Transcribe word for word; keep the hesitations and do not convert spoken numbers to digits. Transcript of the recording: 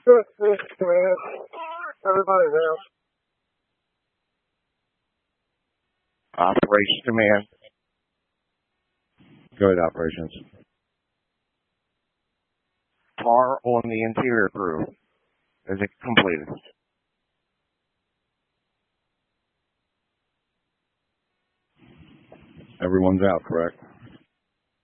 Man, everybody's out. Operations command. Go ahead, operations. Tar on the interior crew. Is it completed? Everyone's out, correct?